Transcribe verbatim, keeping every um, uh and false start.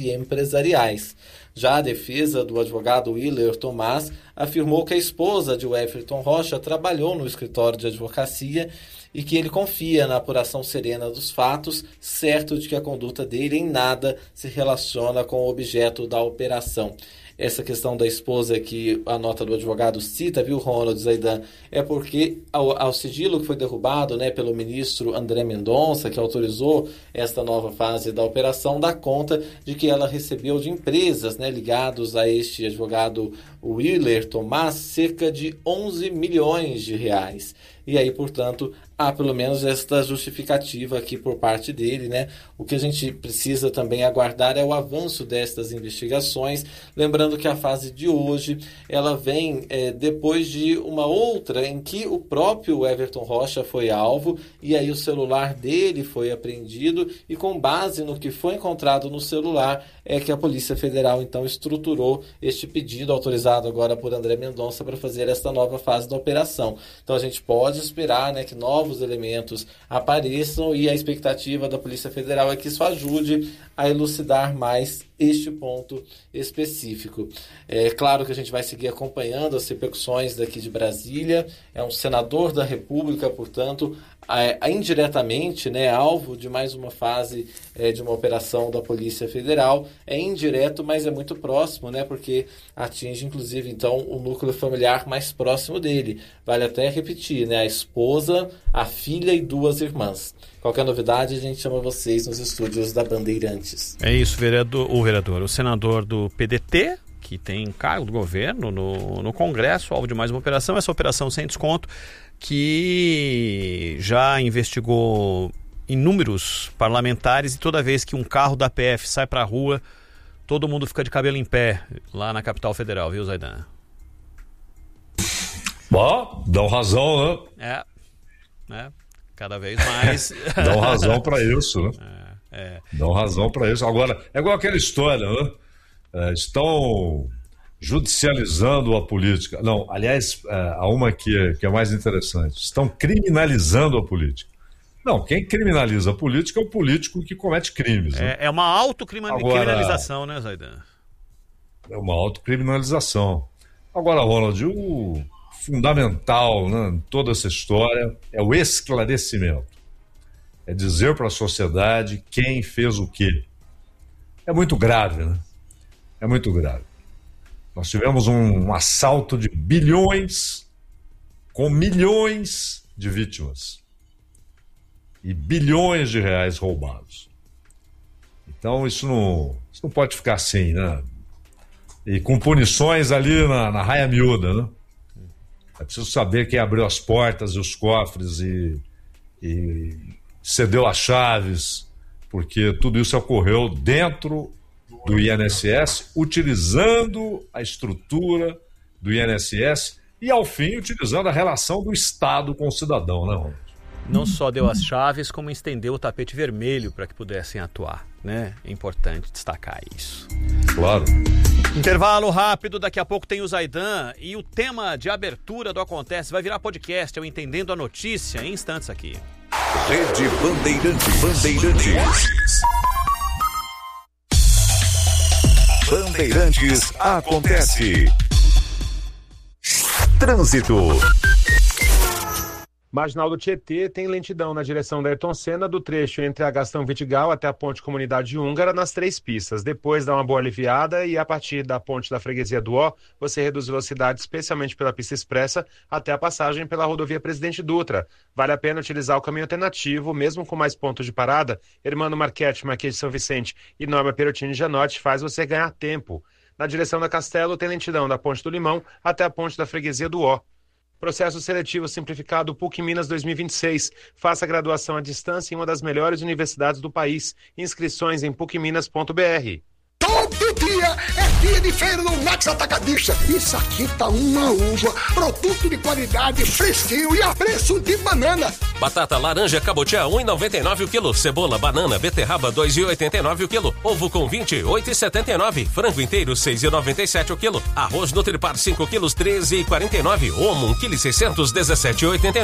e empresariais. Já a defesa do advogado Willer Tomás afirmou que a esposa de Everton Rocha trabalhou no escritório de advocacia e que ele confia na apuração serena dos fatos, certo de que a conduta dele em nada se relaciona com o objeto da operação. Essa questão da esposa que a nota do advogado cita, viu, Ronald Zaidan, é porque ao, ao sigilo que foi derrubado, né, pelo ministro André Mendonça, que autorizou esta nova fase da operação, dá conta de que ela recebeu de empresas, né, ligados a este advogado Willer Tomás cerca de onze milhões de reais. E aí, portanto, há pelo menos esta justificativa aqui por parte dele, né? O que a gente precisa também aguardar é o avanço destas investigações. Lembrando que a fase de hoje, ela vem é, depois de uma outra em que o próprio Everton Rocha foi alvo e aí o celular dele foi apreendido e com base no que foi encontrado no celular é que a Polícia Federal então estruturou este pedido autorizado agora por André Mendonça para fazer esta nova fase da operação. Então a gente pode esperar, né, que novos elementos apareçam e a expectativa da Polícia Federal é que isso ajude a elucidar mais este ponto específico. É claro que a gente vai seguir acompanhando as repercussões daqui de Brasília. É um senador da República, portanto, a, a indiretamente, né, alvo de mais uma fase é, de uma operação da Polícia Federal. É indireto, mas é muito próximo, né, porque atinge, inclusive, então, o núcleo familiar mais próximo dele. Vale até repetir, né, a esposa, a filha e duas irmãs. Qualquer novidade, a gente chama vocês nos estúdios da Bandeirantes. É isso, vereador, o vereador, o senador do P D T, que tem cargo do governo no, no Congresso, alvo de mais uma operação, essa operação sem desconto, que já investigou inúmeros parlamentares e toda vez que um carro da P F sai para a rua, todo mundo fica de cabelo em pé lá na capital federal, viu, Zaidan? Bom, dão razão, né? É, é. Cada vez mais. Dão razão para isso, né? É, é. Dão razão para isso. Agora, é igual aquela história, né? É, estão judicializando a política. Não, aliás, é, há uma que é, que é mais interessante. Estão criminalizando a política. Não, quem criminaliza a política é o político que comete crimes. Né? É, é uma autocriminalização, né, Zaidan? É uma autocriminalização. Agora, Ronald, o fundamental, né, em toda essa história é o esclarecimento. É dizer para a sociedade quem fez o quê. É muito grave, né? É muito grave. Nós tivemos um, um assalto de bilhões com milhões de vítimas e bilhões de reais roubados. Então isso não, isso não pode ficar assim, né? E com punições ali na, na raia miúda, né? É preciso saber quem abriu as portas e os cofres e, e cedeu as chaves, porque tudo isso ocorreu dentro do I N S S, utilizando a estrutura do I N S S e, ao fim, utilizando a relação do Estado com o cidadão, né, Ronald? Não só deu as chaves, como estendeu o tapete vermelho para que pudessem atuar, né? É importante destacar isso. Claro. Intervalo rápido, daqui a pouco tem o Zaidan e o tema de abertura do Acontece vai virar podcast, eu Entendendo a Notícia, em instantes aqui. Rede Bandeirantes. Bandeirantes. Bandeirantes Acontece. Trânsito. Marginal do Tietê tem lentidão na direção da Ayrton Senna, do trecho entre a Gastão Vidigal até a Ponte Comunidade Húngara, nas três pistas. Depois dá uma boa aliviada e a partir da Ponte da Freguesia do Ó, você reduz velocidade, especialmente pela pista expressa, até a passagem pela rodovia Presidente Dutra. Vale a pena utilizar o caminho alternativo, mesmo com mais pontos de parada. Hermano Marchetti, Marquês de São Vicente e Norma Perotini Janotti faz você ganhar tempo. Na direção da Castelo tem lentidão da Ponte do Limão até a Ponte da Freguesia do Ó. Processo seletivo simplificado P U C Minas dois mil e vinte e seis. Faça graduação à distância em uma das melhores universidades do país. Inscrições em puc minas ponto b r. Todo dia é dia de feira no Max Atacadista. Isso aqui tá uma uva, produto de qualidade, fresquinho e a preço de banana. Batata laranja cabotiá um real e noventa e nove o quilo. Cebola, banana, beterraba dois reais e oitenta e nove o quilo. Ovo com vinte, oito reais e setenta e nove. Frango inteiro seis reais e noventa e sete o quilo. Arroz Nutripar cinco quilos, treze reais e quarenta e nove. Omo um quilo e seiscentos, dezessete reais e oitenta e nove.